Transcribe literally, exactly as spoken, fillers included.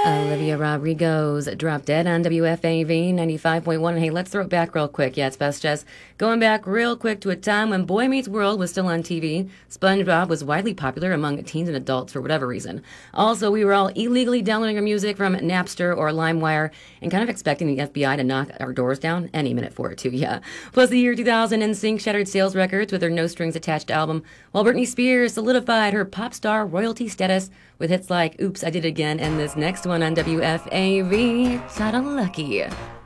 Olivia Rodrigo's Drop Dead on W F A V ninety-five point one. Hey, let's throw it back real quick. Yeah, it's best just going back real quick to a time when Boy Meets World was still on T V. SpongeBob was widely popular among teens and adults for whatever reason. Also, we were all illegally downloading our music from Napster or LimeWire and kind of expecting the F B I to knock our doors down any minute for it, too, yeah. Plus, the year two thousand, N Sync shattered sales records with their No Strings Attached album, while Britney Spears solidified her pop star royalty status with hits like Oops, I Did It Again and this next one on W F A V, Sorta Lucky.